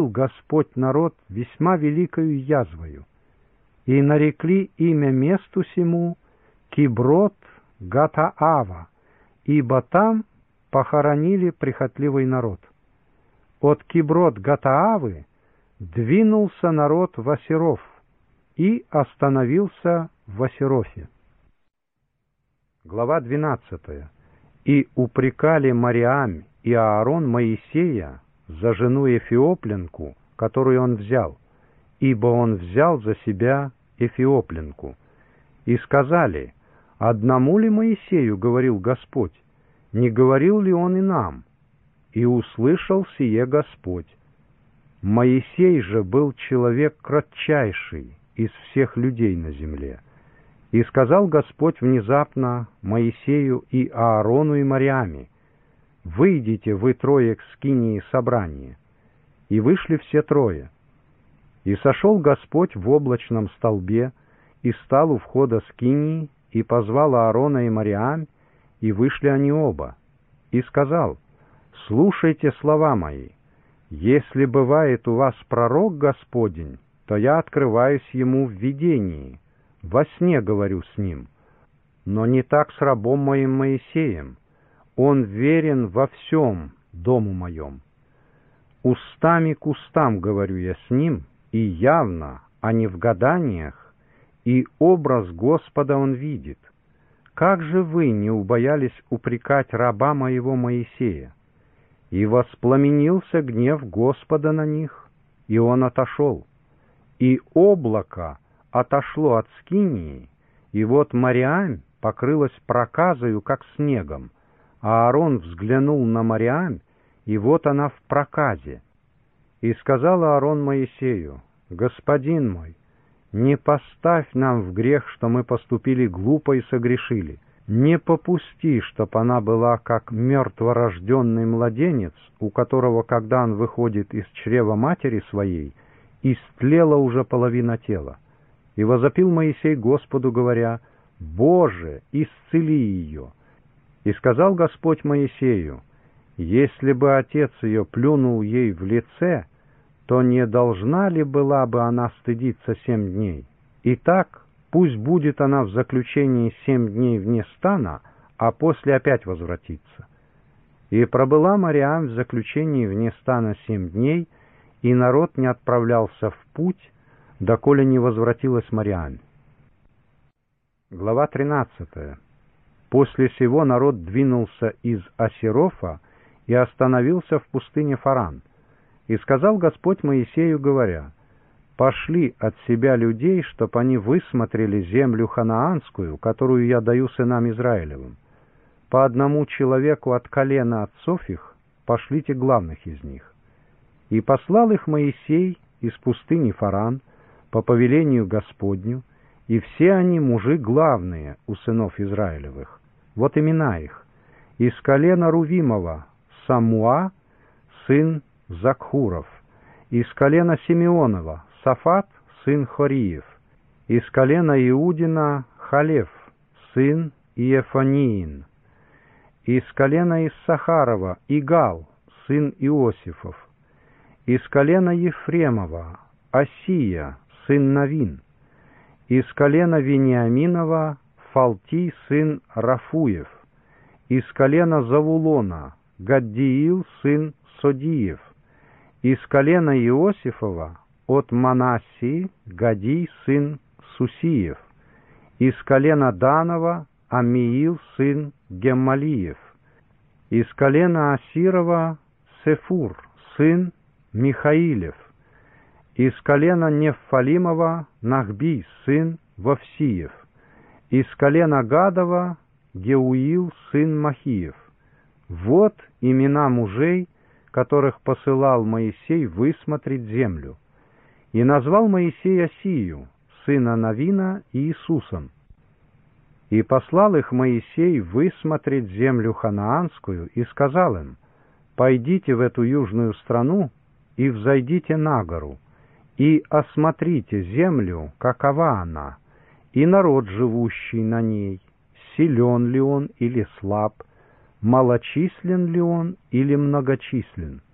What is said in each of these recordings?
Господь народ весьма великою язвою, и нарекли имя месту сему Киброт Гатаава, ибо там похоронили прихотливый народ. От Киброт Гатаавы двинулся народ в Асиров и остановился в Асирофе. Глава 12. «И упрекали Мариам и Аарон Моисея за жену Эфиопленку, которую он взял, ибо он взял за себя Эфиопленку. И сказали: одному ли Моисею говорил Господь, не говорил ли он и нам? И услышал сие Господь. Моисей же был человек кратчайший из всех людей на земле. И сказал Господь внезапно Моисею и Аарону и Мариаме: выйдите вы трое к скинии собрания. И вышли все трое. И сошел Господь в облачном столбе, и стал у входа скинии, и позвал Аарона и Мариам, и вышли они оба. И сказал: слушайте слова мои. Если бывает у вас пророк Господень, то я открываюсь ему в видении, во сне говорю с ним. Но не так с рабом моим Моисеем. Он верен во всем дому моем. Устами к устам говорю я с ним, и явно, а не в гаданиях, и образ Господа он видит. Как же вы не убоялись упрекать раба моего Моисея? И воспламенился гнев Господа на них, и он отошел. И облако отошло от скинии, и вот Мариам покрылась проказою, как снегом, а Аарон взглянул на Мариам, и вот она в проказе. И сказал Аарон Моисею: господин мой, не поставь нам в грех, что мы поступили глупо и согрешили. Не попусти, чтоб она была как мертворожденный младенец, у которого, когда он выходит из чрева матери своей, истлела уже половина тела. И возопил Моисей Господу, говоря: Боже, исцели ее. И сказал Господь Моисею: если бы отец ее плюнул ей в лице, то не должна ли была бы она стыдиться 7 дней? Итак, пусть будет она в заключении 7 дней вне стана, а после опять возвратится. И пробыла Мариам в заключении вне стана 7 дней, и народ не отправлялся в путь, доколе не возвратилась Мариам. Глава 13. После сего народ двинулся из Асирофа и остановился в пустыне Фаран. И сказал Господь Моисею, говоря: пошли от себя людей, чтоб они высмотрели землю ханаанскую, которую я даю сынам Израилевым. По одному человеку от колена отцов их пошлите главных из них. И послал их Моисей из пустыни Фаран по повелению Господню, и все они мужи главные у сынов Израилевых. Вот имена их: из колена Рувимова Самуа, сын Закхуров; из колена Симеонова Сафат, сын Хориев; из колена Иудина Халев, сын Иефаниин; из колена Иссахарова Игал, сын Иосифов; из колена Ефремова Осия, сын Навин; из колена Вениаминова Фалти, сын Рафуев; из колена Завулона Гаддиил, сын Содиев; из колена Иосифова от Манассии Гадий, сын Сусиев; из колена Данова Амиил, сын Геммалиев; из колена Асирова Сефур, сын Михаилев; из колена Неффалимова Нахби, сын Вовсиев; из колена Гадова Геуил, сын Махиев. Вот имена мужей, которых посылал Моисей высмотреть землю. И назвал Моисей Осию, сына Навина, Иисусом. И послал их Моисей высмотреть землю ханаанскую, и сказал им: пойдите в эту южную страну и взойдите на гору, и осмотрите землю, какова она, и народ, живущий на ней, силен ли он или слаб, малочислен ли он или многочислен.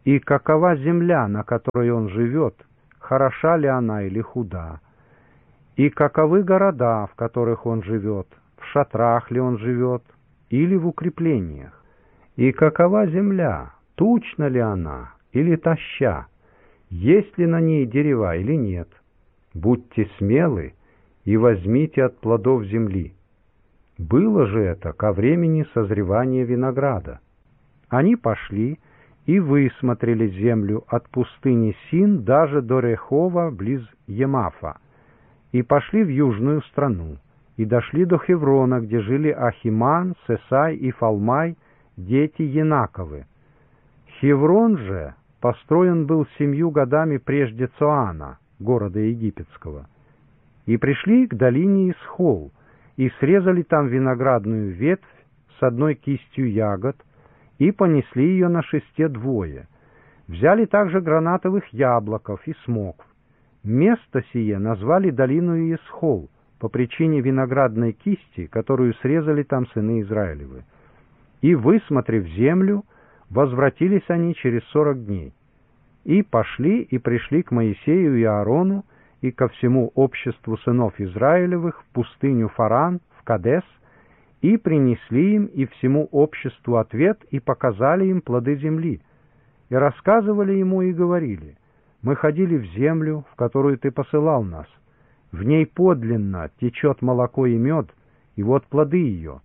и какова земля, на которой он живет, хороша ли она или худа, и каковы города, в которых он живет, в шатрах ли он живет, или в укреплениях, и какова земля, тучна ли она, или тоща, есть ли на ней дерева или нет. Будьте смелы и возьмите от плодов земли. Было же это ко времени созревания винограда. Они пошли и высмотрели землю от пустыни Син даже до Рехова близ Емафа, и пошли в южную страну, и дошли до Хеврона, где жили Ахиман, Сесай и Фалмай, дети Енаковы. Хеврон же построен был 7 годами прежде Цоана, города египетского. И пришли к долине Исхол, и срезали там виноградную ветвь с одной кистью ягод, и понесли ее на шесте двое. Взяли также гранатовых яблоков и смокв. Место сие назвали долину Исхол по причине виноградной кисти, которую срезали там сыны Израилевы. И, высмотрев землю, возвратились они через 40 дней. И пошли и пришли к Моисею и Аарону и ко всему обществу сынов Израилевых в пустыню Фаран, в Кадес, и принесли им и всему обществу ответ, и показали им плоды земли, и рассказывали ему и говорили: «Мы ходили в землю, в которую ты посылал нас. В ней подлинно течет молоко и мед, и вот плоды ее.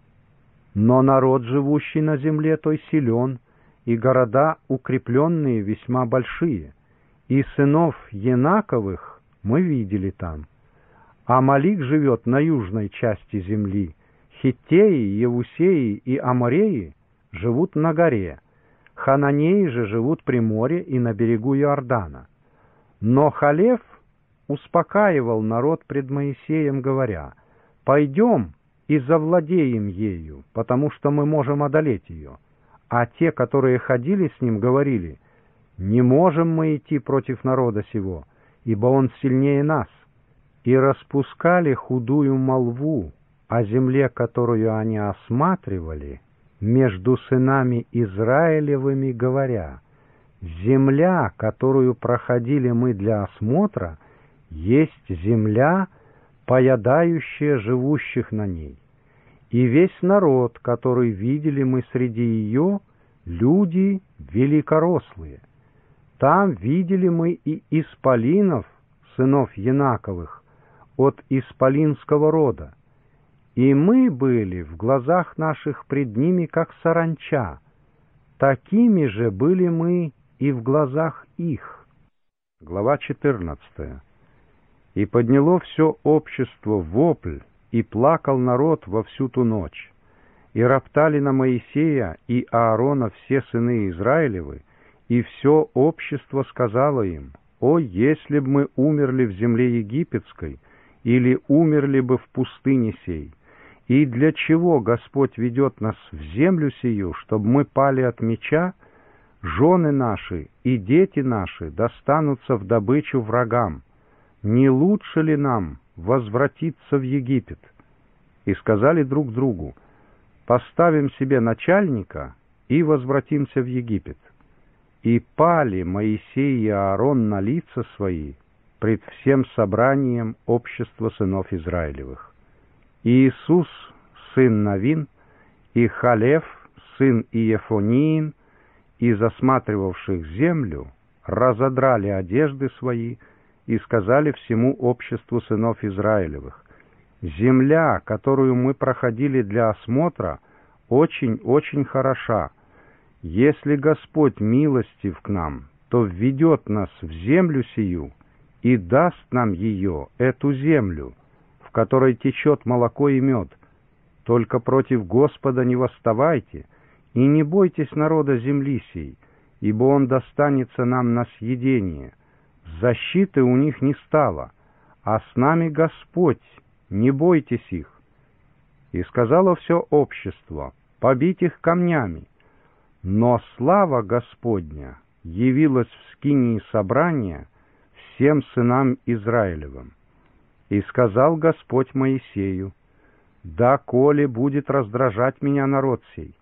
Но народ, живущий на земле той, силен, и города укрепленные весьма большие, и сынов Енаковых мы видели там. Амалик живет на южной части земли, Хиттеи, Евусеи и Амореи живут на горе, Хананеи же живут при море и на берегу Иордана. Но Халев успокаивал народ пред Моисеем, говоря: «Пойдем и завладеем ею, потому что мы можем одолеть ее». А те, которые ходили с ним, говорили: «Не можем мы идти против народа сего, ибо он сильнее нас». И распускали худую молву о земле, которую они осматривали, между сынами Израилевыми, говоря: «Земля, которую проходили мы для осмотра, есть земля, поедающая живущих на ней. И весь народ, который видели мы среди ее, люди великорослые. Там видели мы и исполинов, сынов Енаковых, от исполинского рода. И мы были в глазах наших пред ними, как саранча. Такими же были мы и в глазах их». Глава 14. «И подняло все общество вопль, и плакал народ во всю ту ночь. И роптали на Моисея и Аарона все сыны Израилевы, и все общество сказало им: «О, если б мы умерли в земле египетской, или умерли бы в пустыне сей! И для чего Господь ведет нас в землю сию, чтобы мы пали от меча? Жены наши и дети наши достанутся в добычу врагам. Не лучше ли нам возвратиться в Египет?» И сказали друг другу: «Поставим себе начальника и возвратимся в Египет». И пали Моисей и Аарон на лица свои пред всем собранием общества сынов Израилевых. И Иисус, сын Навин, и Халев, сын Иефониин, из осматривавших землю, разодрали одежды свои и сказали всему обществу сынов Израилевых: «Земля, которую мы проходили для осмотра, очень-очень хороша. Если Господь милостив к нам, то введет нас в землю сию и даст нам ее, эту землю, в которой течет молоко и мед. Только против Господа не восставайте, и не бойтесь народа земли сей, ибо он достанется нам на съедение. Защиты у них не стало, а с нами Господь, не бойтесь их». И сказало все общество: «Побить их камнями». Но слава Господня явилась в скинии собрания всем сынам Израилевым. И сказал Господь Моисею: «Да, коли будет раздражать меня народ сей,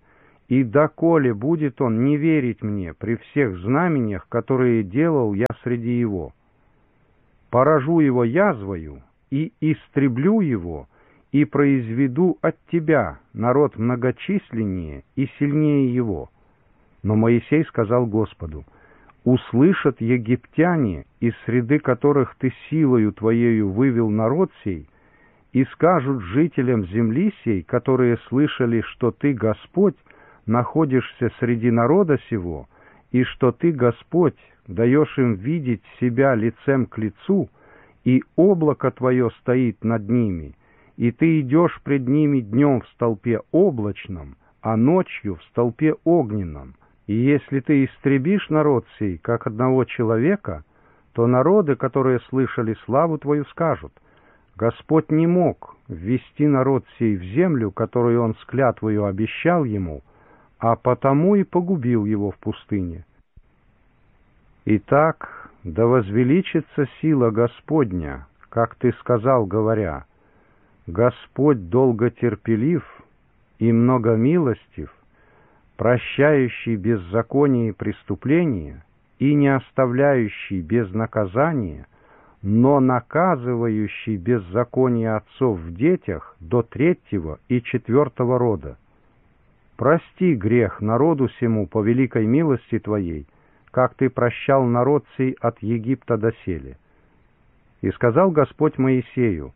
И доколе будет он не верить мне при всех знамениях, которые делал я среди его? Поражу его язвою и истреблю его, и произведу от тебя народ многочисленнее и сильнее его». Но Моисей сказал Господу: «Услышат египтяне, из среды которых ты силою твоею вывел народ сей, и скажут жителям земли сей, которые слышали, что ты, Господь, находишься среди народа сего, и что ты, Господь, даешь им видеть себя лицем к лицу, и облако твое стоит над ними, и ты идешь пред ними днем в столпе облачном, а ночью в столпе огненном. И если ты истребишь народ сей, как одного человека, то народы, которые слышали славу твою, скажут: Господь не мог ввести народ сей в землю, которую он с клятвою обещал ему, а потому и погубил его в пустыне. Итак, да возвеличится сила Господня, как ты сказал, говоря: Господь долготерпелив и многомилостив, прощающий беззаконие и преступления и не оставляющий без наказания, но наказывающий беззаконие отцов в детях до 3-го и 4-го рода. Прости грех народу сему по великой милости Твоей, как Ты прощал народ сей от Египта доселе. И сказал Господь Моисею: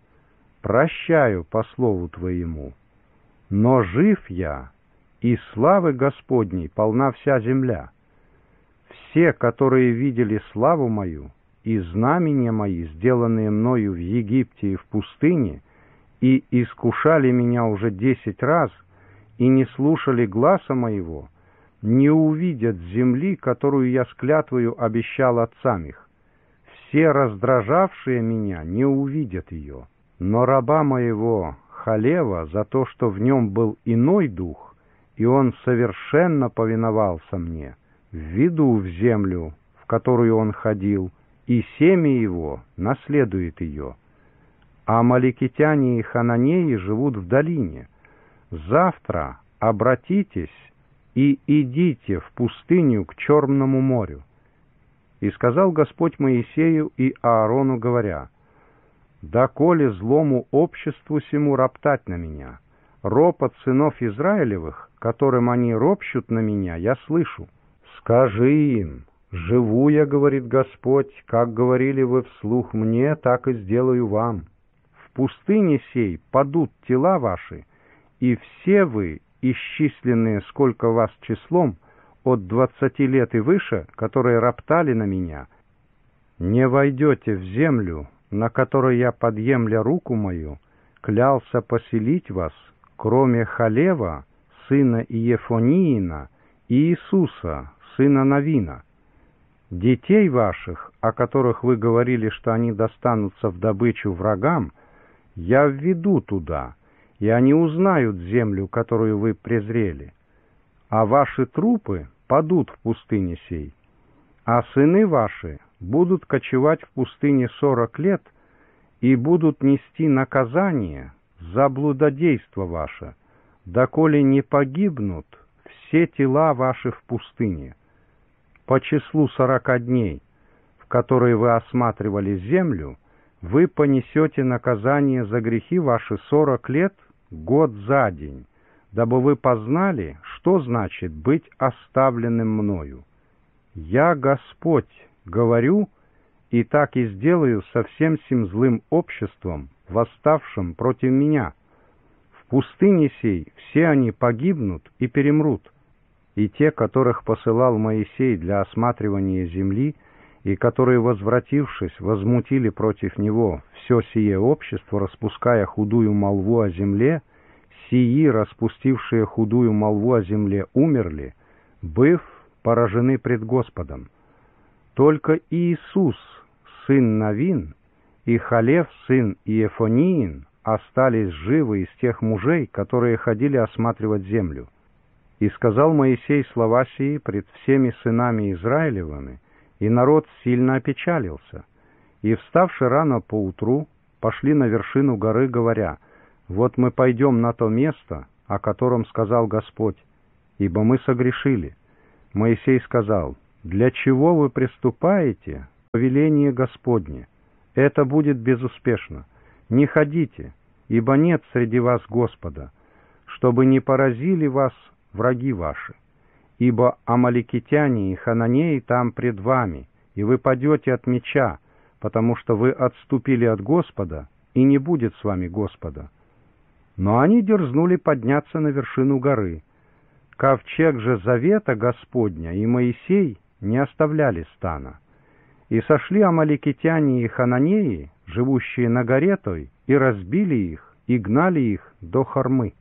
прощаю по слову Твоему, но жив я, и славы Господней полна вся земля. Все, которые видели славу мою и знамения мои, сделанные мною в Египте и в пустыне, и искушали меня уже 10 раз, и не слушали гласа моего, не увидят земли, которую я с клятвою обещал отцам их. Все раздражавшие меня не увидят ее. Но раба моего Халева за то, что в нем был иной дух, и он совершенно повиновался мне, введу в землю, в которую он ходил, и семя его наследует ее. А амаликитяне и хананеи живут в долине. Завтра обратитесь и идите в пустыню к Черному морю». И сказал Господь Моисею и Аарону, говоря: «Доколе злому обществу сему роптать на меня? Ропот сынов Израилевых, которым они ропщут на меня, я слышу. Скажи им: живу я, говорит Господь, как говорили вы вслух мне, так и сделаю вам. В пустыне сей падут тела ваши, и все вы, исчисленные сколько вас числом, от 20 лет и выше, которые роптали на меня, не войдете в землю, на которой я, подъемля руку мою, клялся поселить вас, кроме Халева, сына Иефониина, и Иисуса, сына Навина. Детей ваших, о которых вы говорили, что они достанутся в добычу врагам, я введу туда, и они узнают землю, которую вы презрели. А ваши трупы падут в пустыне сей, а сыны ваши будут кочевать в пустыне 40 лет и будут нести наказание за блудодейство ваше, доколе не погибнут все тела ваши в пустыне. По числу 40 дней, в которые вы осматривали землю, вы понесете наказание за грехи ваши 40 лет, год за день, дабы вы познали, что значит быть оставленным мною. Я, Господь, говорю, и так и сделаю со всем сим злым обществом, восставшим против меня. В пустыне сей все они погибнут и перемрут, и те, которых посылал Моисей для осматривания земли, и которые, возвратившись, возмутили против него все сие общество, распуская худую молву о земле, сии, распустившие худую молву о земле, умерли, быв поражены пред Господом. Только Иисус, сын Навин, и Халев, сын Иефониин, остались живы из тех мужей, которые ходили осматривать землю. И сказал Моисей слова сии пред всеми сынами Израилевыми, и народ сильно опечалился. И, вставши рано поутру, пошли на вершину горы, говоря: «Вот мы пойдем на то место, о котором сказал Господь, ибо мы согрешили». Моисей сказал: «Для чего вы приступаете к повелению Господне? Это будет безуспешно. Не ходите, ибо нет среди вас Господа, чтобы не поразили вас враги ваши. Ибо амаликитяне и хананеи там пред вами, и вы падете от меча, потому что вы отступили от Господа, и не будет с вами Господа». Но они дерзнули подняться на вершину горы. Ковчег же завета Господня и Моисей не оставляли стана. И сошли амаликитяне и хананеи, живущие на горе той, и разбили их, и гнали их до Хормы.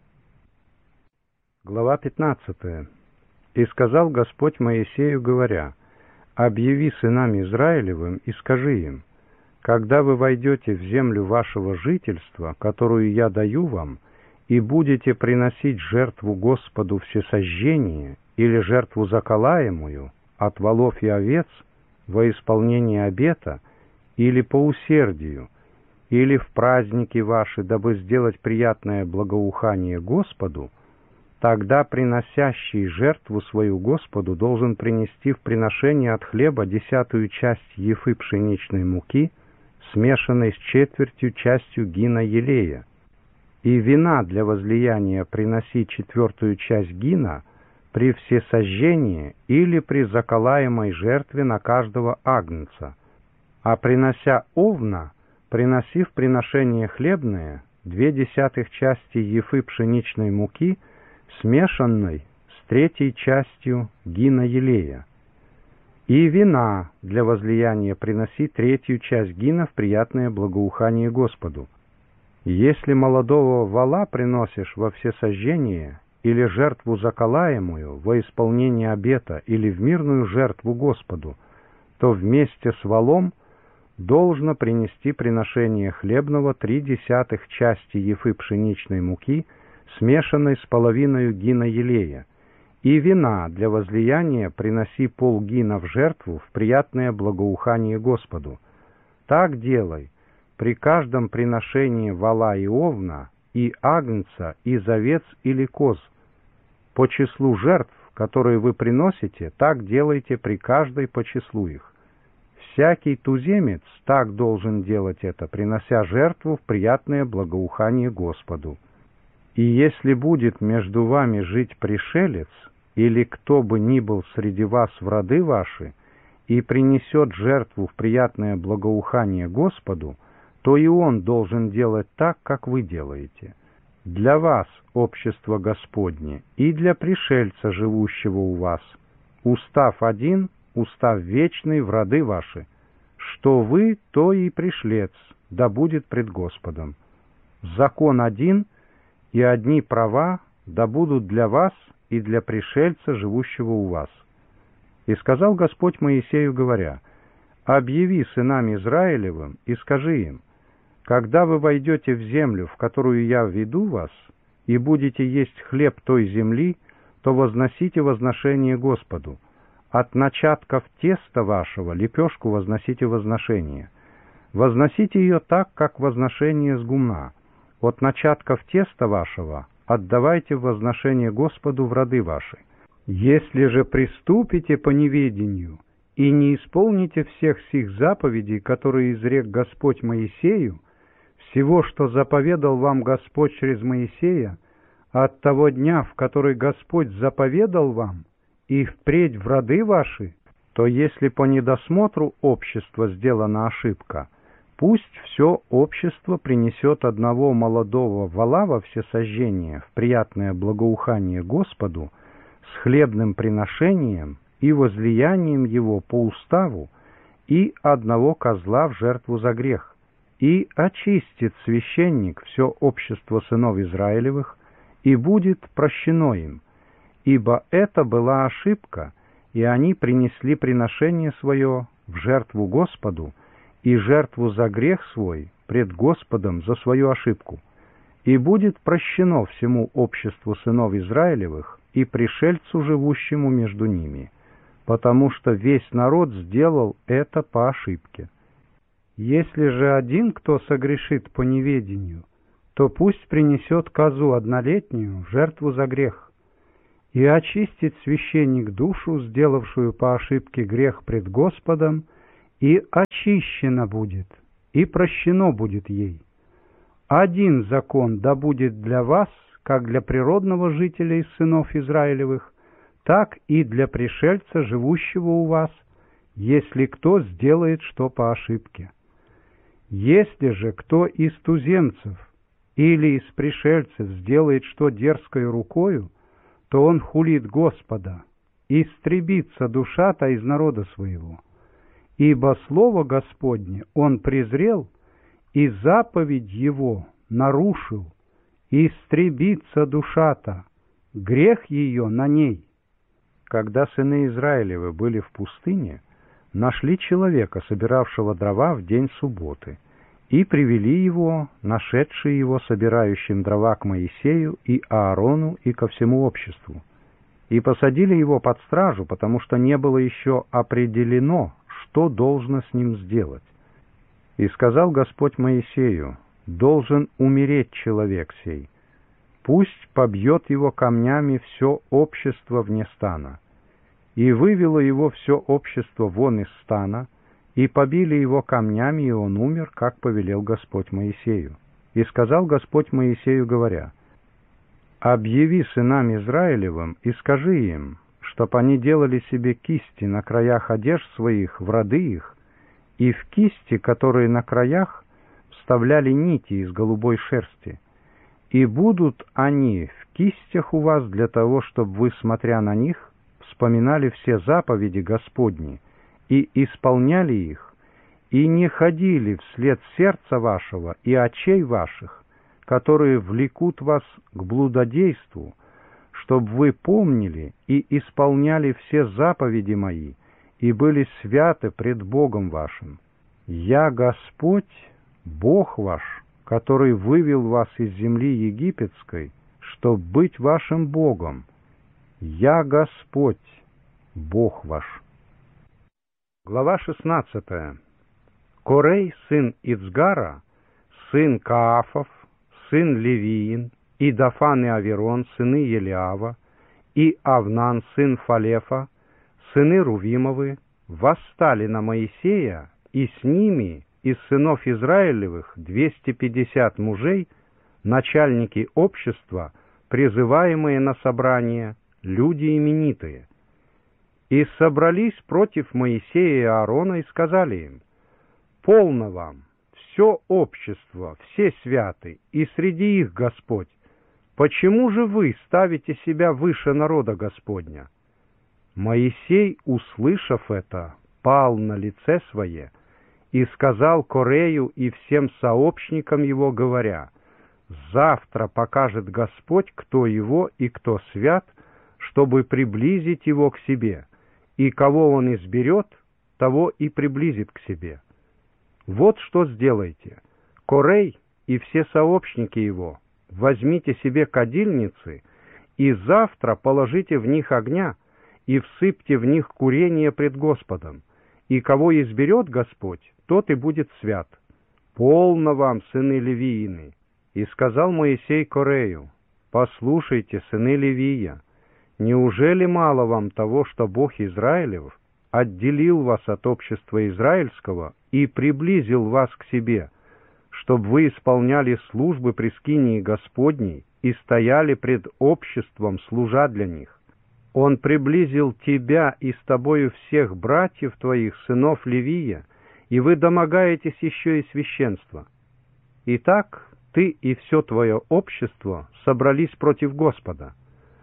Глава 15. «И сказал Господь Моисею, говоря: объяви сынам Израилевым и скажи им: когда вы войдете в землю вашего жительства, которую я даю вам, и будете приносить жертву Господу всесожжение или жертву заколаемую от волов и овец во исполнение обета, или по усердию, или в праздники ваши, дабы сделать приятное благоухание Господу, тогда приносящий жертву свою Господу должен принести в приношение от хлеба 10-ю часть ефы пшеничной муки, смешанной с 1/4 частью гина елея, и вина для возлияния приносить 1/4 часть гина при всесожжении или при заколаемой жертве на каждого агнца, а принося овна, приноси в приношение хлебное 2/10 части ефы пшеничной муки, смешанной с 3 частью гина елея. И вина для возлияния приноси 3 часть гина в приятное благоухание Господу. Если молодого вола приносишь во всесожжение или жертву заколаемую во исполнение обета или в мирную жертву Господу, то вместе с волом должно принести приношение хлебного 3/10 части ефы пшеничной муки, смешанной с половиною гина елея, и вина для возлияния приноси полгина в жертву в приятное благоухание Господу. Так делай при каждом приношении вола и овна, и агнца, и овец или коз. По числу жертв, которые вы приносите, так делайте при каждой по числу их. Всякий туземец так должен делать это, принося жертву в приятное благоухание Господу. И если будет между вами жить пришелец, или кто бы ни был среди вас в роды ваши, и принесет жертву в приятное благоухание Господу, то и он должен делать так, как вы делаете. Для вас общество Господне и для пришельца, живущего у вас, устав один, устав вечный в роды ваши, что вы, то и пришлец, да будет пред Господом. Закон один, и одни права да будут для вас и для пришельца, живущего у вас. И сказал Господь Моисею, говоря: объяви сынам Израилевым и скажи им: когда вы войдете в землю, в которую я введу вас, и будете есть хлеб той земли, то возносите возношение Господу. От начатков теста вашего лепешку возносите возношение. Возносите ее так, как возношение с гумна. От начатков теста вашего отдавайте возношение Господу в роды ваши. Если же приступите по неведению и не исполните всех сих заповедей, которые изрек Господь Моисею, всего, что заповедал вам Господь через Моисея, от того дня, в который Господь заповедал вам, и впредь в роды ваши, то если по недосмотру общества сделана ошибка, пусть все общество принесет одного молодого вола во всесожжение в приятное благоухание Господу с хлебным приношением и возлиянием его по уставу, и одного козла в жертву за грех. И очистит священник все общество сынов Израилевых, и будет прощено им, ибо это была ошибка, и они принесли приношение свое в жертву Господу и жертву за грех свой пред Господом за свою ошибку. И будет прощено всему обществу сынов Израилевых и пришельцу, живущему между ними, потому что весь народ сделал это по ошибке. Если же один кто согрешит по неведению, то пусть принесет козу однолетнюю в жертву за грех. И очистит священник душу, сделавшую по ошибке грех пред Господом, и очищена будет, и прощено будет ей. Один закон да будет для вас, как для природного жителя из сынов Израилевых, так и для пришельца, живущего у вас, если кто сделает что по ошибке. Если же кто из туземцев или из пришельцев сделает что дерзкою рукою, то он хулит Господа, и истребится душа-то из народа своего. Ибо слово Господне он презрел, и заповедь его нарушил, и истребится душа-то, грех ее на ней. Когда сыны Израилевы были в пустыне, нашли человека, собиравшего дрова в день субботы, и привели его, нашедшие его собирающим дрова, к Моисею и Аарону и ко всему обществу. И посадили его под стражу, потому что не было еще определено, что должно с ним сделать. И сказал Господь Моисею: должен умереть человек сей. Пусть побьет его камнями все общество вне стана. И вывело его все общество вон из стана, и побили его камнями, и он умер, как повелел Господь Моисею. И сказал Господь Моисею, говоря: объяви сынам Израилевым и скажи им, чтоб они делали себе кисти на краях одежд своих в роды их, и в кисти, которые на краях, вставляли нити из голубой шерсти. И будут они в кистях у вас для того, чтобы вы, смотря на них, вспоминали все заповеди Господни и исполняли их, и не ходили вслед сердца вашего и очей ваших, которые влекут вас к блудодейству, чтобы вы помнили и исполняли все заповеди мои и были святы пред Богом вашим. Я Господь, Бог ваш, который вывел вас из земли египетской, чтоб быть вашим Богом. Я Господь, Бог ваш. Глава 16. Корей, сын Ицгара, сын Каафов, сын Левиин, и Дафан и Аверон, сыны Елиава, и Авнан, сын Фалефа, сыны Рувимовы, восстали на Моисея, и с ними из сынов Израилевых 250 мужей, начальники общества, призываемые на собрание, люди именитые. И собрались против Моисея и Аарона и сказали им: полно вам, все общество, все святы, и среди их Господь. Почему же вы ставите себя выше народа Господня? Моисей, услышав это, пал на лице свое и сказал Корею и всем сообщникам его, говоря: завтра покажет Господь, кто его и кто свят, чтобы приблизить его к себе, и кого он изберет, того и приблизит к себе. Вот что сделайте: Корей и все сообщники его, возьмите себе кадильницы, и завтра положите в них огня, и всыпьте в них курение пред Господом, и кого изберет Господь, тот и будет свят. Полно вам, сыны Левиины. И сказал Моисей Корею: послушайте, сыны Левия, неужели мало вам того, что Бог Израилев отделил вас от общества израильского и приблизил вас к себе, чтобы вы исполняли службы при скинии Господней и стояли пред обществом, служа для них? Он приблизил тебя и с тобою всех братьев твоих, сынов Левия, и вы домогаетесь еще и священства. Итак, ты и все твое общество собрались против Господа.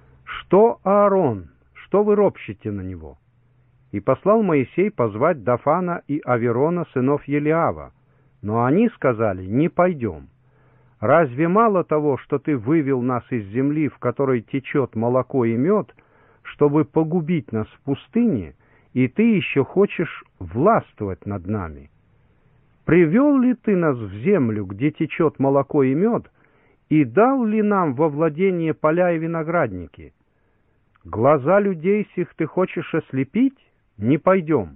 Что Аарон, что вы ропщите на него? И послал Моисей позвать Дафана и Аверона, сынов Елиава, но они сказали: не пойдем. Разве мало того, что ты вывел нас из земли, в которой течет молоко и мед, чтобы погубить нас в пустыне, и ты еще хочешь властвовать над нами? Привел ли ты нас в землю, где течет молоко и мед, и дал ли нам во владение поля и виноградники? Глаза людей сих ты хочешь ослепить? Не пойдем.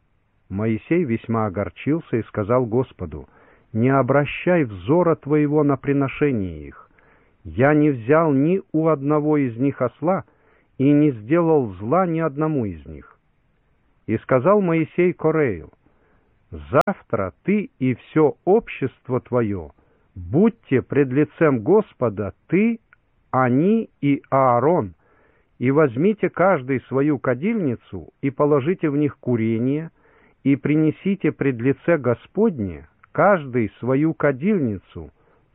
Моисей весьма огорчился и сказал Господу: не обращай взора твоего на приношение их. Я не взял ни у одного из них осла, и не сделал зла ни одному из них. И сказал Моисей Корею: «Завтра ты и все общество твое будьте пред лицем Господа, ты, они и Аарон, и возьмите каждый свою кадильницу, и положите в них курение, и принесите пред лице Господне каждый свою кадильницу,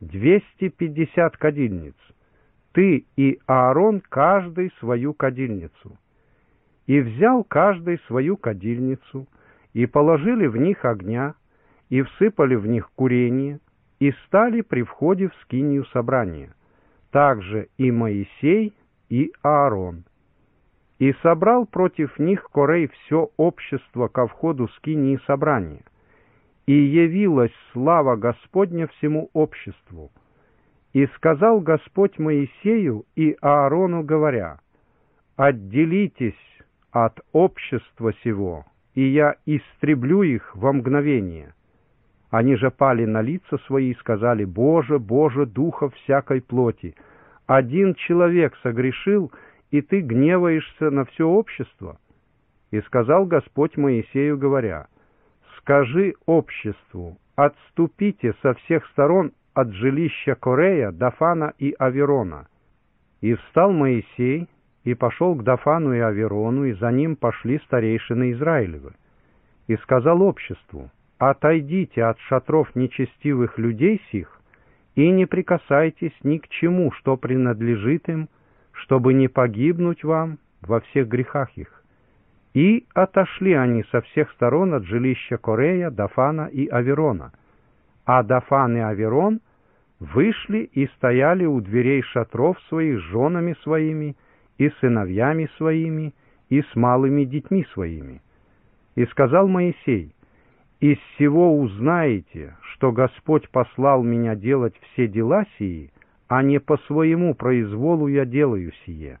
250 кадильниц, ты и Аарон каждый свою кадильницу». И взял каждый свою кадильницу, и положили в них огня, и всыпали в них курение, и стали при входе в скинию собрания. Также и Моисей, и Аарон. И собрал против них Корей все общество ко входу скинии собрания. И явилась слава Господня всему обществу. И сказал Господь Моисею и Аарону, говоря: «Отделитесь от общества сего, и я истреблю их во мгновение». Они же пали на лица свои и сказали: «Боже, Боже, духов всякой плоти, один человек согрешил, и ты гневаешься на все общество». И сказал Господь Моисею, говоря: «Скажи обществу: отступите со всех сторон от жилища Корея, Дафана и Аверона». И встал Моисей и пошел к Дафану и Аверону, и за ним пошли старейшины Израилевы. И сказал обществу: «Отойдите от шатров нечестивых людей сих, и не прикасайтесь ни к чему, что принадлежит им, чтобы не погибнуть вам во всех грехах их». И отошли они со всех сторон от жилища Корея, Дафана и Аверона. А Дафан и Аверон вышли и стояли у дверей шатров своих с женами своими, и сыновьями своими, и с малыми детьми своими. И сказал Моисей: «Из сего узнаете, что Господь послал меня делать все дела сии, а не по своему произволу я делаю сие.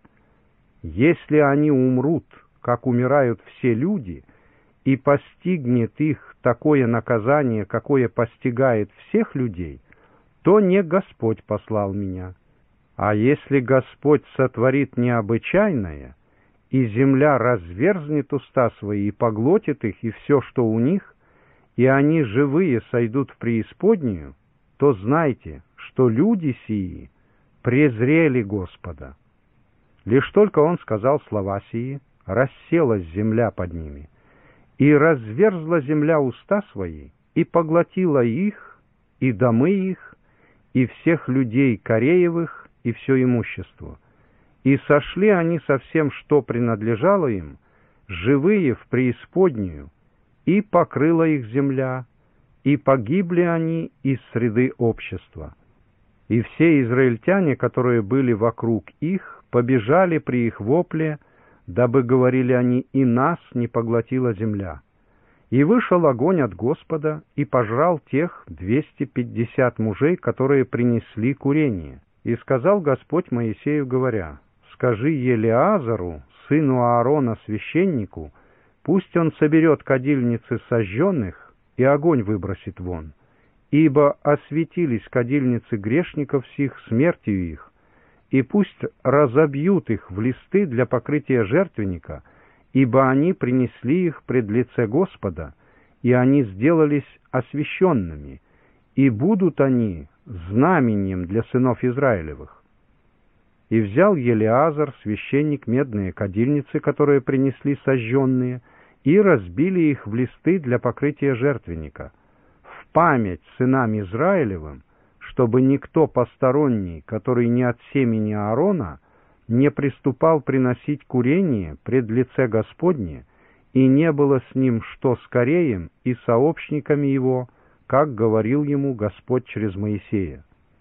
Если они умрут, как умирают все люди, и постигнет их такое наказание, какое постигает всех людей, то не Господь послал меня. А если Господь сотворит необычайное, и земля разверзнет уста свои и поглотит их и все, что у них, и они живые сойдут в преисподнюю, то знайте, что люди сии презрели Господа». Лишь только он сказал слова сии, расселась земля под ними, и разверзла земля уста свои, и поглотила их, и домы их, и всех людей Кореевых, и все имущество. И сошли они со всем, что принадлежало им, живые в преисподнюю, и покрыла их земля, и погибли они из среды общества. И все израильтяне, которые были вокруг их, побежали при их вопле, дабы, говорили они, и нас не поглотила земля. И вышел огонь от Господа, и пожрал тех 250 мужей, которые принесли курение. И сказал Господь Моисею, говоря: «Скажи Елеазару, сыну Аарона, священнику, пусть он соберет кадильницы сожженных и огонь выбросит вон, ибо осветились кадильницы грешников сих смертью их, и пусть разобьют их в листы для покрытия жертвенника, ибо они принесли их пред лице Господа, и они сделались освященными, и будут они знаменем для сынов Израилевых». И взял Елеазар, священник, медные кадильницы, которые принесли сожженные, и разбили их в листы для покрытия жертвенника, в память сынам Израилевым, чтобы никто посторонний, который не от семени Аарона, не приступал приносить курение пред лице Господне, и не было с ним что с Кореем и сообщниками его, как говорил ему Господь через Моисея.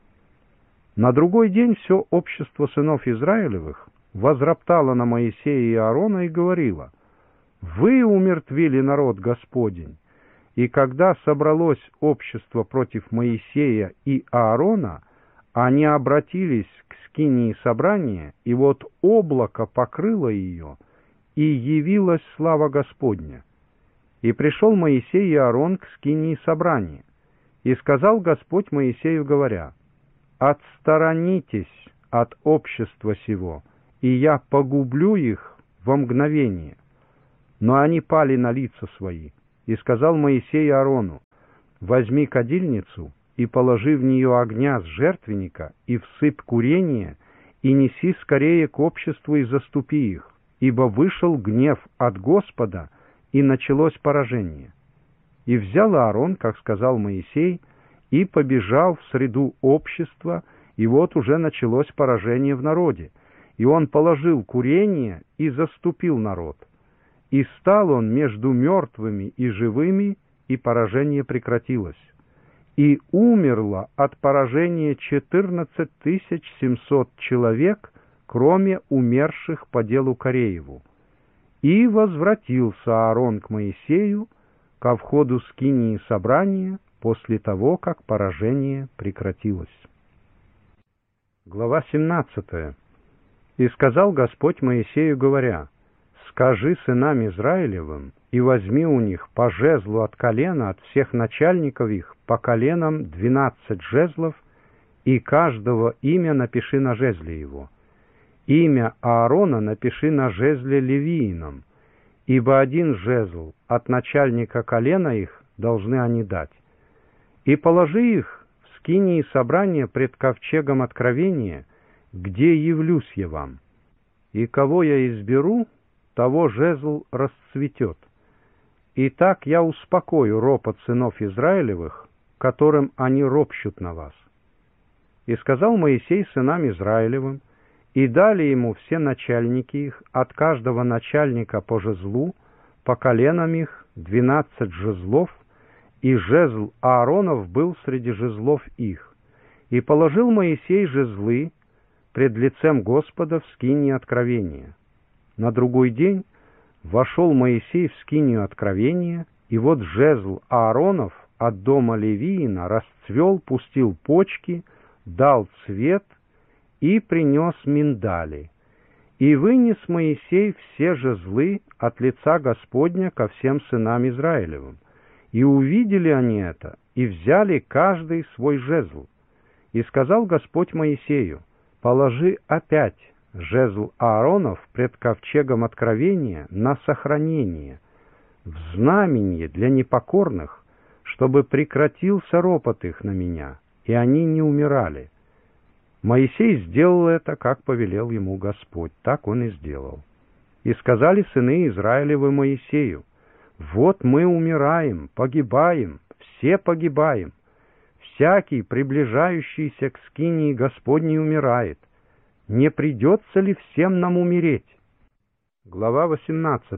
На другой день все общество сынов Израилевых возроптало на Моисея и Аарона и говорило: «Вы умертвили народ Господень». И когда собралось общество против Моисея и Аарона, они обратились к скинии собрания, и вот облако покрыло ее, и явилась слава Господня. И пришел Моисей и Аарон к скинии собрания, и сказал Господь Моисею, говоря: «Отсторонитесь от общества сего, и я погублю их во мгновение». Но они пали на лица свои. И сказал Моисей Аарону: «Возьми кадильницу и положи в нее огня с жертвенника, и всыпь курение, и неси скорее к обществу и заступи их, ибо вышел гнев от Господа, и началось поражение». И взял Аарон, как сказал Моисей, и побежал в среду общества, и вот уже началось поражение в народе. И он положил курение и заступил народ. И стал он между мертвыми и живыми, и поражение прекратилось. И умерло от поражения 14 700 человек, кроме умерших по делу Корееву. И возвратился Аарон к Моисею ко входу скинии собрания после того, как поражение прекратилось. Глава 17. «И сказал Господь Моисею, говоря: скажи сынам Израилевым, и возьми у них по жезлу от колена, от всех начальников их, по коленам 12 жезлов, и каждого имя напиши на жезле его. Имя Аарона напиши на жезле левиином, ибо один жезл от начальника колена их должны они дать. И положи их в скинии собрания пред ковчегом откровения, где явлюсь я вам. И кого я изберу, того жезл расцветет. И так я успокою ропот сынов Израилевых, которым они ропщут на вас». И сказал Моисей сынам Израилевым, и дали ему все начальники их, от каждого начальника по жезлу, по коленам их 12 жезлов, и жезл Ааронов был среди жезлов их. И положил Моисей жезлы пред лицем Господа в скинии откровения. На другой день вошел Моисей в скинию откровения, и вот жезл Ааронов от дома Левиина расцвел, пустил почки, дал цвет и принес миндали. И вынес Моисей все жезлы от лица Господня ко всем сынам Израилевым. И увидели они это, и взяли каждый свой жезл. И сказал Господь Моисею: положи опять жезл Ааронов пред ковчегом откровения на сохранение, в знамение для непокорных, чтобы прекратился ропот их на меня, и они не умирали. Моисей сделал это, как повелел ему Господь, так он и сделал. И сказали сыны Израилевы Моисею: вот мы умираем, погибаем, все погибаем. Всякий, приближающийся к скинии Господней, умирает. Не придется ли всем нам умереть? Глава 18.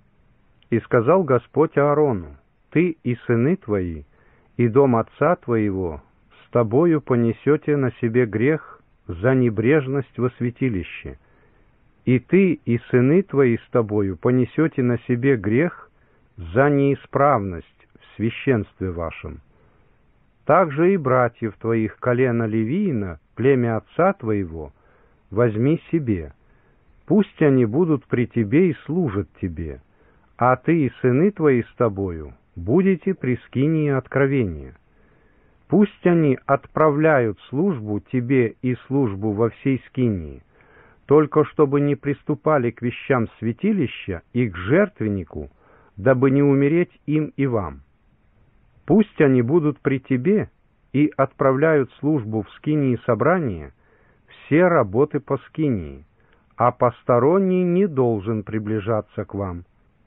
И сказал Господь Аарону: ты и сыны твои, и дом отца твоего с тобою понесете на себе грех за небрежность во святилище. И ты и сыны твои с тобою понесете на себе грех за неисправность в священстве вашем. Также и братьев твоих колена Левиина, племя отца твоего, возьми себе. Пусть они будут при тебе и служат тебе, а ты и сыны твои с тобою будете при скинии откровения. Пусть они отправляют службу тебе и службу во всей скинии, только чтобы не приступали к вещам святилища и к жертвеннику, дабы не умереть им и вам. Пусть они будут при тебе и отправляют службу в скинии собрания все работы по скинии, а посторонний не должен приближаться к вам.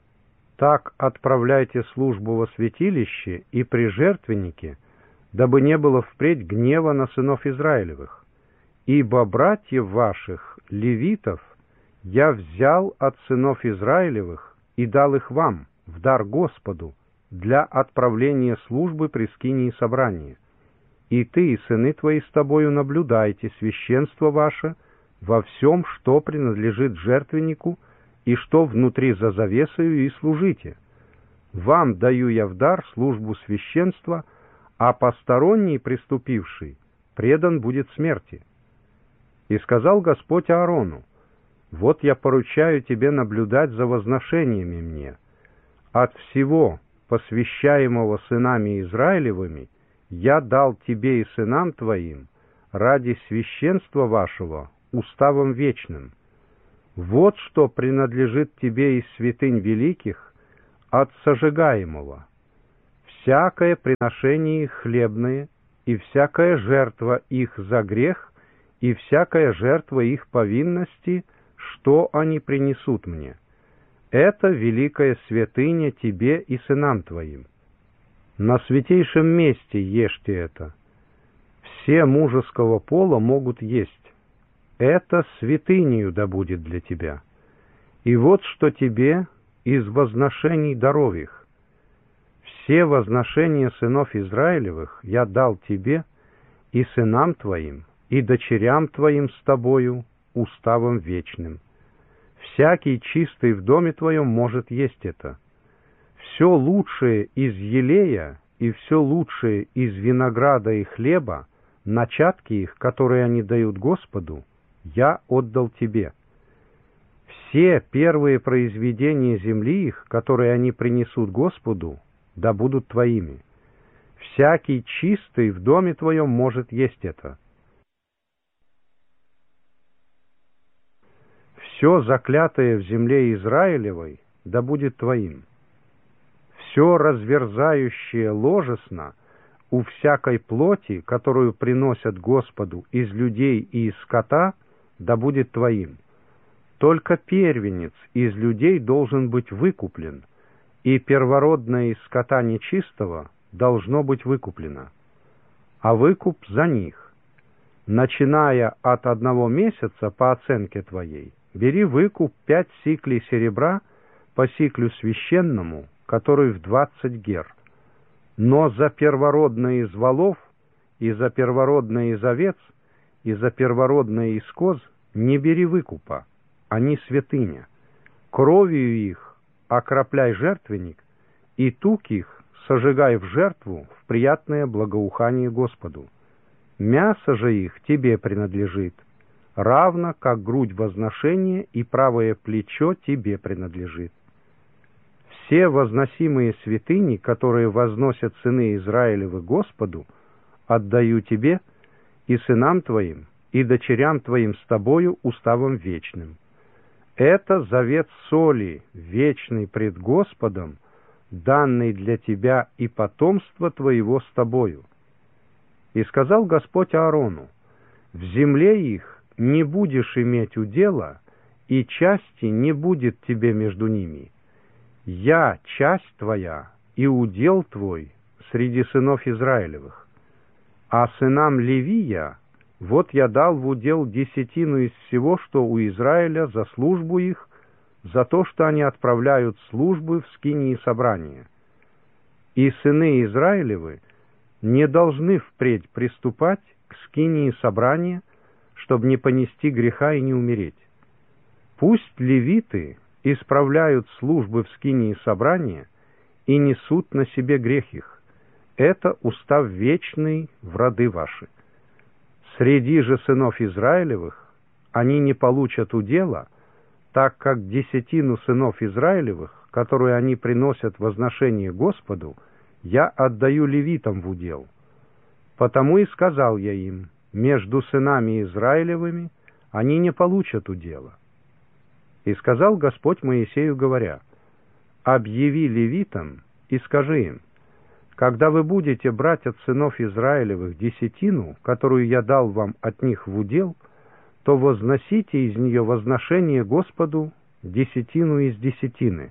Так отправляйте службу во святилище и при жертвеннике, дабы не было впредь гнева на сынов Израилевых. Ибо братьев ваших, левитов, я взял от сынов Израилевых и дал их вам в дар Господу для отправления службы при скинии собрания. И ты и сыны твои с тобою наблюдайте священство ваше во всем, что принадлежит жертвеннику, и что внутри за завесою, и служите. Вам даю я в дар службу священства, а посторонний, приступивший, предан будет смерти. И сказал Господь Аарону: вот я поручаю тебе наблюдать за возношениями мне. От всего, посвящаемого сынами Израилевыми, я дал тебе и сынам твоим ради священства вашего уставом вечным. Вот что принадлежит тебе из святынь великих от сожигаемого. Всякое приношение их хлебное, и всякая жертва их за грех, и всякая жертва их повинности, что они принесут мне. Это великая святыня тебе и сынам твоим. На святейшем месте ешьте это. Все мужеского пола могут есть. Это святынею да будет для тебя. И вот что тебе из возношений даров их. Все возношения сынов Израилевых я дал тебе и сынам твоим, и дочерям твоим с тобою уставом вечным. Всякий чистый в доме твоем может есть это. Все лучшее из елея и все лучшее из винограда и хлеба, начатки их, которые они дают Господу, я отдал тебе. Все первые произведения земли их, которые они принесут Господу, да будут твоими. Всякий чистый в доме твоем может есть это. Все заклятое в земле Израилевой да будет твоим. Все разверзающее ложесно у всякой плоти, которую приносят Господу из людей и из скота, да будет твоим. Только первенец из людей должен быть выкуплен, и первородное из скота нечистого должно быть выкуплено. А выкуп за них. Начиная от 1 месяца по оценке твоей, бери выкуп 5 сиклей серебра по сиклю священному, который в 20 гер. Но за первородное из волов, и за первородное из овец, и за первородное из коз не бери выкупа, они святыня. Кровью их окропляй жертвенник, и тук их сожигай в жертву в приятное благоухание Господу. Мясо же их тебе принадлежит, равно как грудь возношения и правое плечо тебе принадлежит. Все возносимые святыни, которые возносят сыны Израилевы Господу, отдаю тебе и сынам твоим, и дочерям твоим с тобою уставом вечным. Это завет соли, вечный пред Господом, данный для тебя и потомства твоего с тобою. И сказал Господь Аарону: в земле их не будешь иметь удела, и части не будет тебе между ними. Я часть твоя и удел твой среди сынов Израилевых. А сынам Левия вот я дал в удел 10 из всего, что у Израиля за службу их, за то, что они отправляют службы в скинии собрания. И сыны Израилевы не должны впредь приступать к скинии собрания, чтобы не понести греха и не умереть. Пусть левиты исправляют службы в скинии собрания и несут на себе грех их. Это устав вечный в роды ваши. Среди же сынов Израилевых они не получат удела, так как 10 сынов Израилевых, которую они приносят возношение Господу, я отдаю левитам в удел. Потому и сказал я им: между сынами Израилевыми они не получат удела. И сказал Господь Моисею, говоря: объяви левитам и скажи им: когда вы будете брать от сынов Израилевых 10, которую я дал вам от них в удел, то возносите из нее возношение Господу 10 из 10.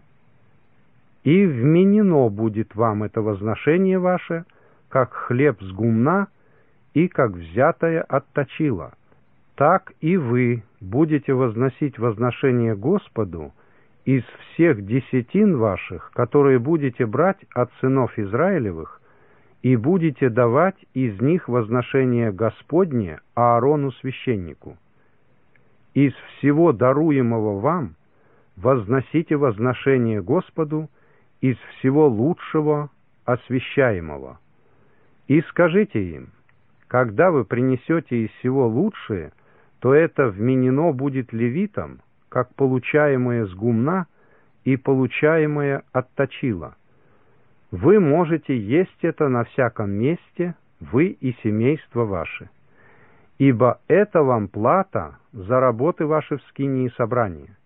И вменено будет вам это возношение ваше, как хлеб с гумна и как взятое от точила. Так и вы будете возносить возношение Господу из всех 10 ваших, которые будете брать от сынов Израилевых, и будете давать из них возношение Господне Аарону священнику. Из всего даруемого вам возносите возношение Господу из всего лучшего освящаемого. И скажите им: когда вы принесете из всего лучшее, то это вменено будет левитам, как получаемое с гумна и получаемое от точила. Вы можете есть это на всяком месте, вы и семейство ваше. ибо это вам плата за работы ваши в скинии собрания.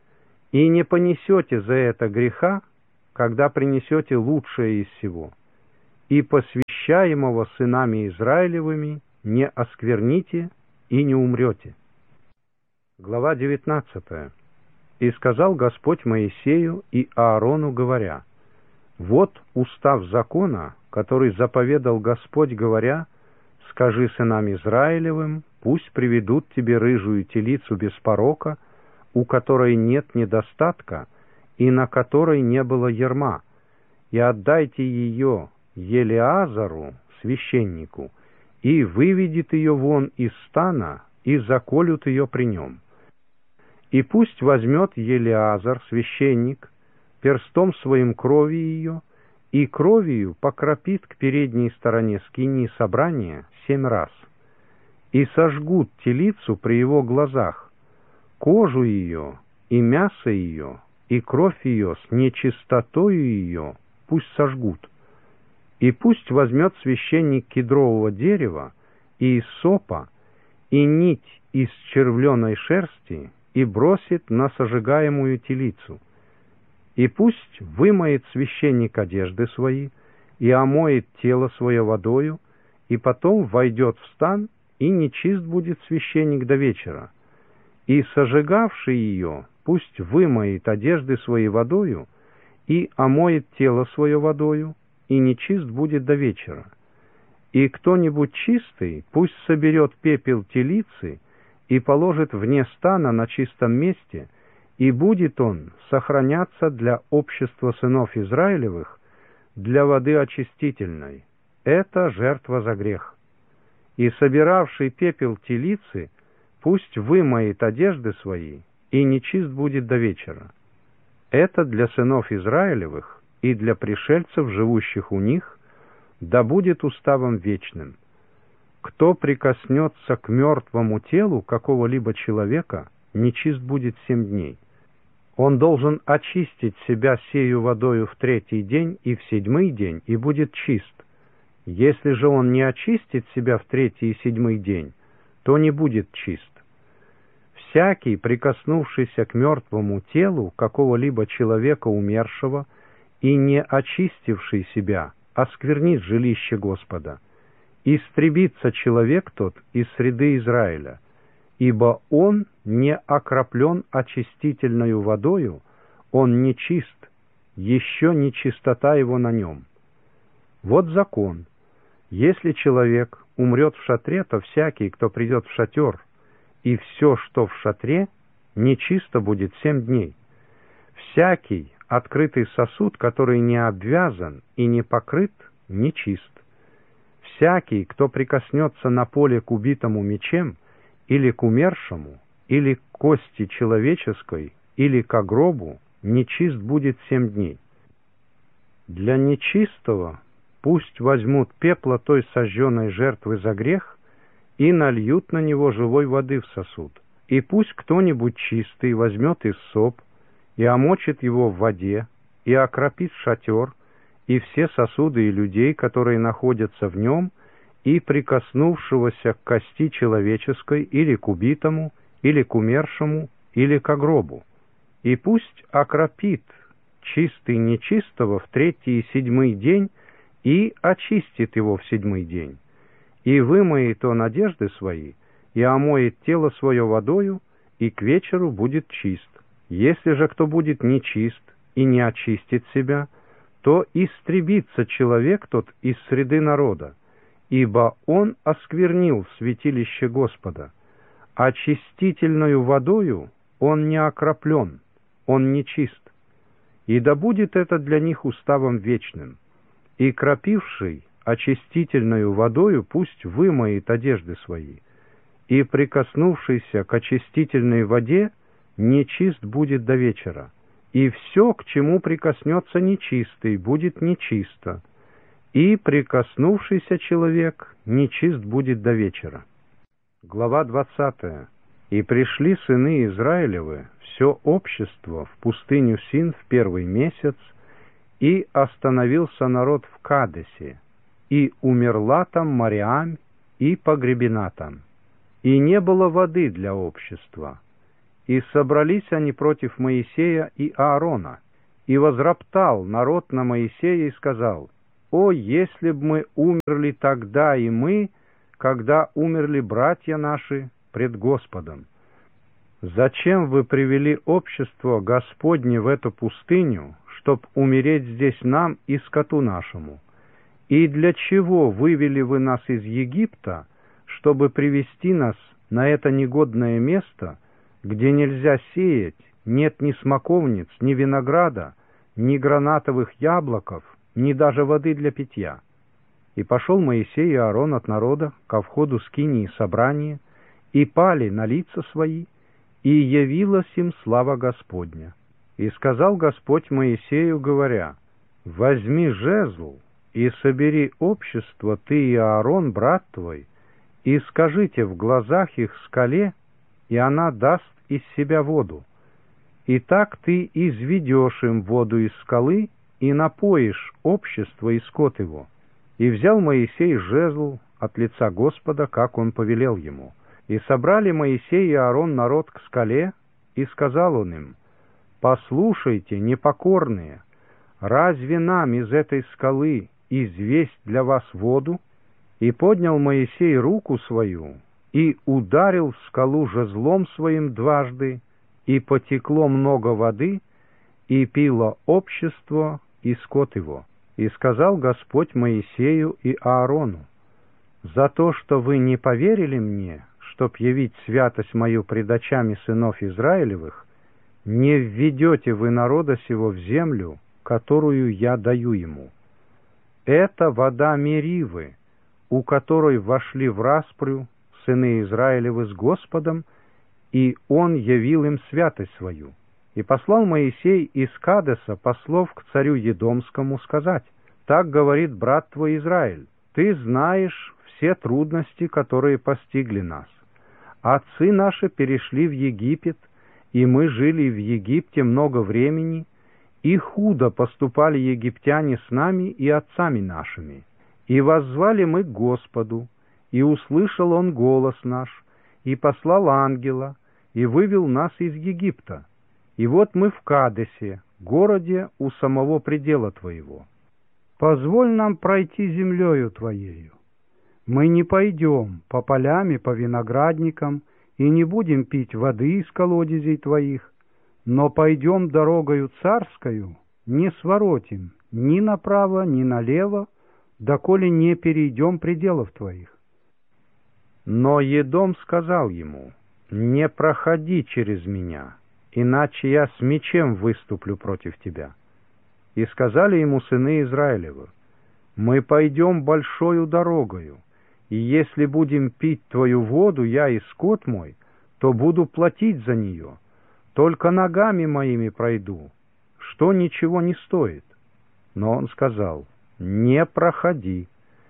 И не понесете за это греха, когда принесете лучшее из всего, и посвящаемого сынами Израилевыми не оскверните и не умрете». Глава 19. «И сказал Господь Моисею и Аарону, говоря: вот устав закона, который заповедал Господь, говоря: скажи сынам Израилевым, пусть приведут тебе рыжую телицу без порока, у которой нет недостатка и на которой не было ярма, и отдайте ее Елеазару, священнику, и выведет ее вон из стана, и заколют ее при нем. И пусть возьмет Елеазар, священник, перстом своим крови ее, и кровью покропит к передней стороне скинии собрания 7 раз. И сожгут телицу при его глазах, кожу ее, и мясо ее, и кровь ее с нечистотою ее пусть сожгут. И пусть возьмет священник кедрового дерева и иссопа, и нить из червленой шерсти, и бросит на сожигаемую телицу. И пусть вымоет священник одежды свои, и омоет тело свое водою, и потом войдет в стан, и нечист будет священник до вечера. И сожигавший ее пусть вымоет одежды свои водою, и омоет тело свое водою, и нечист будет до вечера. И кто-нибудь чистый пусть соберет пепел телицы и положит вне стана на чистом месте, и будет он сохраняться для общества сынов Израилевых, для воды очистительной. Это жертва за грех. И собиравший пепел телицы пусть вымоет одежды свои, и нечист будет до вечера. Это для сынов Израилевых и для пришельцев, живущих у них, да будет уставом вечным. Кто прикоснется к мертвому телу какого-либо человека, нечист будет 7 дней. Он должен очистить себя сею водою в 3-й день и в 7-й день, и будет чист. Если же он не очистит себя в 3-й и 7-й день, то не будет чист. Всякий, прикоснувшийся к мертвому телу какого-либо человека умершего и не очистивший себя, осквернит жилище Господа. Истребится человек тот из среды Израиля, ибо он не окроплен очистительною водою, он не чист, еще не чистота его на нем. Вот закон. Если человек умрет в шатре, то всякий, кто придет в шатер, и все, что в шатре, нечисто будет 7 дней. Всякий открытый сосуд, который не обвязан и не покрыт, нечист. Всякий, кто прикоснется на поле к убитому мечем, или к умершему, или к кости человеческой, или к гробу, нечист будет 7 дней. Для нечистого пусть возьмут пепла той сожженной жертвы за грех и нальют на него живой воды в сосуд. И пусть кто-нибудь чистый возьмет иссоп и омочит его в воде, и окропит шатер, и все сосуды и людей, которые находятся в нем, и прикоснувшегося к кости человеческой, или к убитому, или к умершему, или к гробу. И пусть окропит чистый нечистого в 3-й и 7-й день, и очистит его в 7-й день. И вымоет он одежды свои, и омоет тело свое водою, и к вечеру будет чист. Если же кто будет нечист и не очистит себя, то истребится человек тот из среды народа, ибо он осквернил святилище Господа. Очистительною водою он не окроплен, он нечист. И да будет это для них уставом вечным. И кропивший очистительною водою пусть вымоет одежды свои, и прикоснувшийся к очистительной воде нечист будет до вечера. И все, к чему прикоснется нечистый, будет нечисто, и прикоснувшийся человек нечист будет до вечера. Глава 20. И пришли сыны Израилевы, все общество, в пустыню Син в 1-й месяц, и остановился народ в Кадесе, и умерла там Мариам, и погребена там. и не было воды для общества. И собрались они против Моисея и Аарона, и возроптал народ на Моисея и сказал: «О, если б мы умерли тогда и мы, когда умерли братья наши пред Господом! Зачем вы привели общество Господне в эту пустыню, чтоб умереть здесь нам и скоту нашему? И для чего вывели вы нас из Египта, чтобы привести нас на это негодное место, где нельзя сеять, нет ни смоковниц, ни винограда, ни гранатовых яблоков, ни даже воды для питья?» И пошел Моисей и Аарон от народа ко входу скинии собрания, и пали на лица свои, и явилась им слава Господня. И сказал Господь Моисею, говоря: «Возьми жезл и собери общество, ты и Аарон, брат твой, и скажите в глазах их скале, и она даст из себя воду. И так ты изведешь им воду из скалы, и напоишь общество и скот его». И взял Моисей жезл от лица Господа, как он повелел ему. И собрали Моисей и Аарон народ к скале, и сказал он им: «Послушайте, непокорные, разве нам из этой скалы известь для вас воду?» И поднял Моисей руку свою, и ударил скалу жезлом своим дважды, и потекло много воды, и пило общество и скот его. И сказал Господь Моисею и Аарону: «За то, что вы не поверили мне, чтоб явить святость мою пред очами сынов Израилевых, не введете вы народа сего в землю, которую я даю ему. Это вода Меривы, у которой вошли в распрю сыны Израилевы с Господом, и он явил им святость свою». И послал Моисей из Кадеса послов к царю Едомскому сказать: «Так говорит брат твой Израиль: ты знаешь все трудности, которые постигли нас. Отцы наши перешли в Египет, и мы жили в Египте много времени, и худо поступали египтяне с нами и отцами нашими. И воззвали мы к Господу, и услышал Он голос наш, и послал ангела, и вывел нас из Египта. И вот мы в Кадесе, городе у самого предела твоего. Позволь нам пройти землею твоею. Мы не пойдем по полям и по виноградникам, и не будем пить воды из колодезей твоих, но пойдем дорогою царскою, не своротим ни направо, ни налево, доколе не перейдем пределов твоих». Но Едом сказал ему: «Не проходи через меня, иначе я с мечем выступлю против тебя». И сказали ему сыны Израилевы: «Мы пойдем большою дорогою, и если будем пить твою воду, я и скот мой, то буду платить за нее. Только ногами моими пройду, что ничего не стоит». Но он сказал: «Не проходи».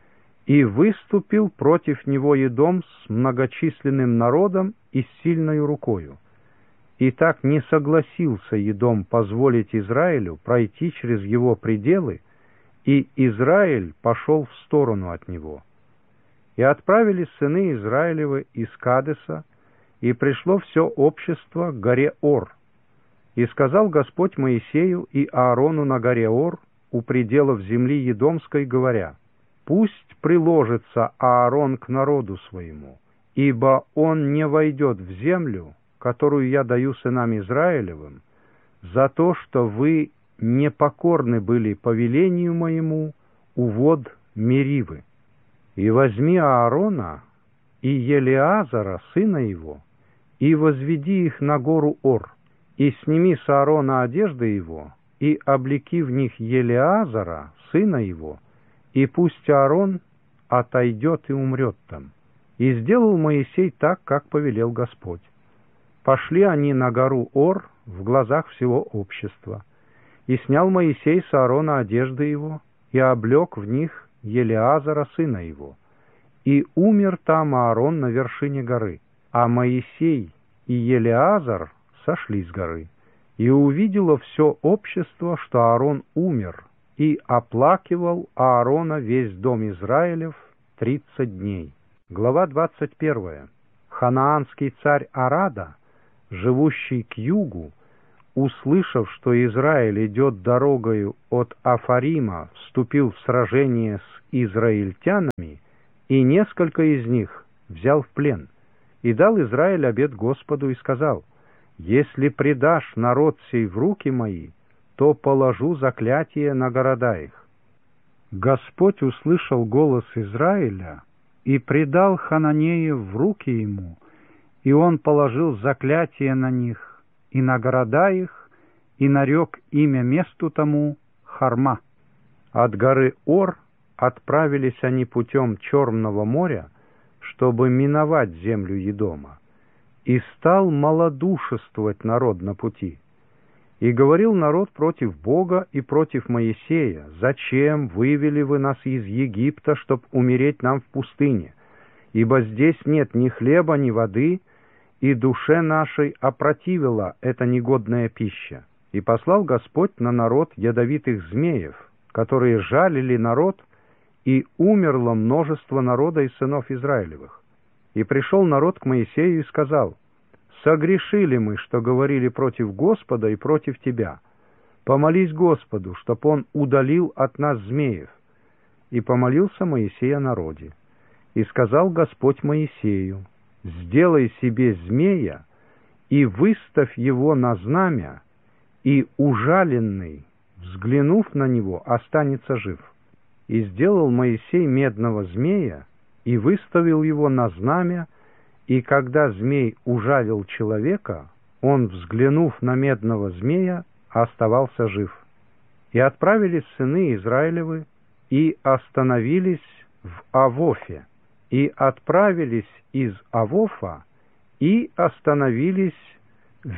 И выступил против него Едом с многочисленным народом и с сильною рукою. И так не согласился Едом позволить Израилю пройти через его пределы, и Израиль пошел в сторону от него. И отправились сыны Израилевы из Кадеса, и пришло все общество к горе Ор. И сказал Господь Моисею и Аарону на горе Ор, у пределов земли Едомской, говоря: «Пусть приложится Аарон к народу своему, ибо он не войдет в землю, которую я даю сынам Израилевым, за то, что вы непокорны были повелению моему у вод Меривы. И возьми Аарона и Елеазара, сына его, и возведи их на гору Ор, и сними с Аарона одежды его, и облеки в них Елеазара, сына его, и пусть Аарон отойдет и умрет там». И сделал Моисей так, как повелел Господь. Пошли они на гору Ор в глазах всего общества. И снял Моисей с Аарона одежды его, и облек в них Елеазара, сына его. И умер там Аарон на вершине горы, а Моисей и Елеазар сошли с горы. И увидело все общество, что Аарон умер, и оплакивал Аарона весь дом Израилев 30 дней. Глава 21. ханаанский царь Арада, живущий к югу, услышав, что Израиль идет дорогою от Афарима, вступил в сражение с израильтянами, и несколько из них взял в плен. И дал Израиль обет Господу и сказал: «Если предашь народ сей в руки мои, то положу заклятие на города их». Господь услышал голос Израиля и предал хананеев в руки ему, и он положил заклятие на них и на города их, и нарек имя месту тому Харма. От горы Ор отправились они путем Черного моря, чтобы миновать землю Едома, и стал малодушествовать народ на пути. И говорил народ против Бога и против Моисея: «Зачем вывели вы нас из Египта, чтоб умереть нам в пустыне? Ибо здесь нет ни хлеба, ни воды, и душе нашей опротивила эта негодная пища». И послал Господь на народ ядовитых змеев, которые жалили народ, и умерло множество народа из сынов Израилевых. И пришел народ к Моисею и сказал: «Согрешили мы, что говорили против Господа и против тебя. Помолись Господу, чтоб он удалил от нас змеев». И помолился Моисей о народе. И сказал Господь Моисею: «Сделай себе змея и выставь его на знамя, и ужаленный, взглянув на него, останется жив». И сделал Моисей медного змея и выставил его на знамя, и когда змей ужалил человека, он, взглянув на медного змея, оставался жив. И отправились сыны Израилевы, и остановились в Авофе, и отправились из Авофа, и остановились в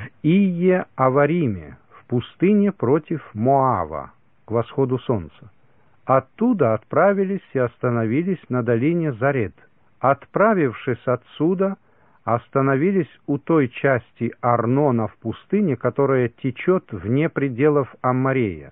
Ие-Авариме, в пустыне против Моава, к восходу солнца. Оттуда отправились и остановились на долине Заред. Отправившись отсюда, остановились у той части Арнона в пустыне, которая течет вне пределов Амморея.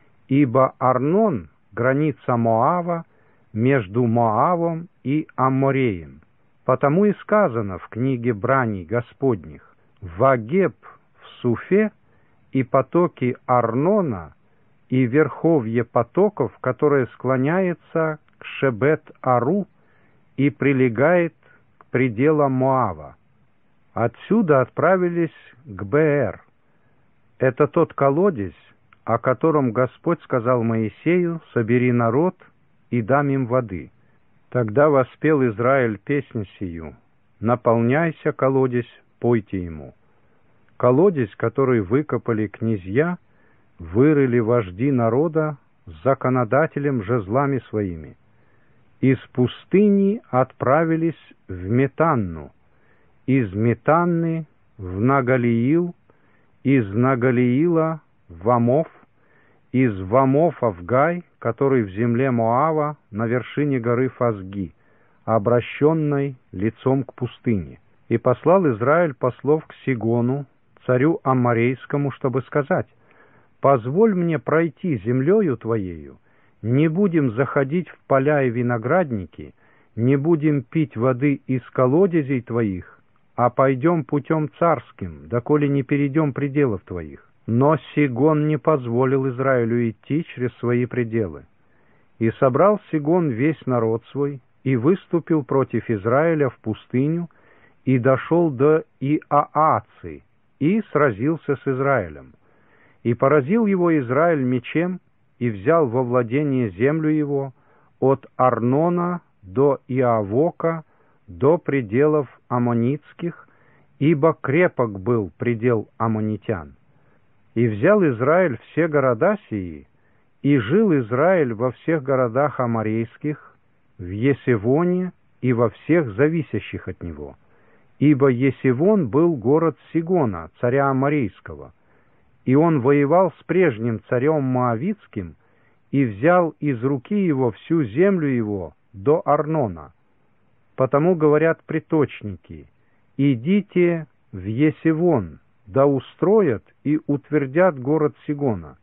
Ибо Арнон — граница Моава между Моавом и Аммореем. Потому и сказано в книге Браней Господних: «Вагеб в Суфе и потоки Арнона, и верховье потоков, которое склоняется к Шебет-Ару и прилегает к пределам Моава». Отсюда отправились к Беэр. Это тот колодец, о котором Господь сказал Моисею: «Собери народ и дам им воды». Тогда воспел Израиль песнь сию: «Наполняйся, колодец, пойте ему». Колодец, который выкопали князья, вырыли вожди народа с законодателем жезлами своими. Из пустыни отправились в Метанну, из Метанны в Нагалиил, из Нагалиила в Амов, из Вамофа в Гай, который в земле Моава на вершине горы Фазги, обращенной лицом к пустыне. И послал Израиль послов к Сигону, царю Амморейскому, чтобы сказать: «Позволь мне пройти землею твоею, не будем заходить в поля и виноградники, не будем пить воды из колодезей твоих, а пойдем путем царским, доколе не перейдем пределов твоих». Но Сигон не позволил Израилю идти через свои пределы. И собрал Сигон весь народ свой, и выступил против Израиля в пустыню, и дошел до Иааци, и сразился с Израилем. И поразил его Израиль мечем, и взял во владение землю его от Арнона до Иавока, до пределов аммонитских, ибо крепок был предел аммонитян. И взял Израиль все города сии, и жил Израиль во всех городах аморейских, в Есевоне и во всех зависящих от него. Ибо Есевон был город Сигона, царя Аморейского, и он воевал с прежним царем Моавитским, и взял из руки его всю землю его до Арнона. Потому говорят приточники: «Идите в Есевон, да устроят и утвердят город Сигона.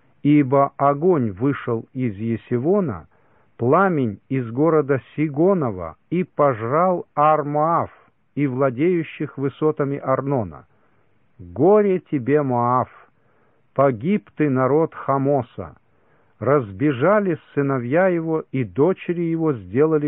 Ибо огонь вышел из Есевона, пламень из города Сигонова, и пожрал Ар-Моав, и владеющих высотами Арнона. Горе тебе, Моав! Погиб ты, народ Хамоса! Разбежались сыновья его, и дочери его сделали